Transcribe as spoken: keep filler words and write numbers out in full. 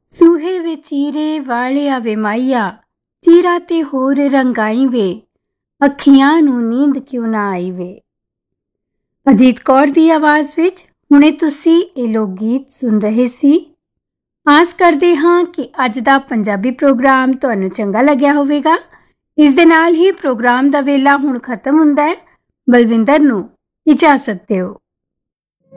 सूहे वे चीरे वालिया वे माइया, चीरा ते होर रंगाई वे, अखियां नूं नींद क्यों ना आई वे। अजीत कौर दी आवाज़ विच हुणे तुसी ਇਹ ਲੋਕ ਗੀਤ ਸੁਣ ਰਹੇ ਸੀ। ਆਸ ਕਰਦੇ ਹਾਂ ਕਿ ਅੱਜ ਦਾ ਪੰਜਾਬੀ ਪ੍ਰੋਗਰਾਮ ਤੁਹਾਨੂੰ ਚੰਗਾ ਲੱਗਿਆ ਹੋਵੇਗਾ। ਇਸ ਦੇ ਨਾਲ ਹੀ ਪ੍ਰੋਗਰਾਮ ਦਾ ਵੇਲਾ ਹੁਣ ਖਤਮ ਹੁੰਦਾ ਹੈ। ਬਲਵਿੰਦਰ ਨੂੰ ਇਜਾਜ਼ਤ ਦਿਓ।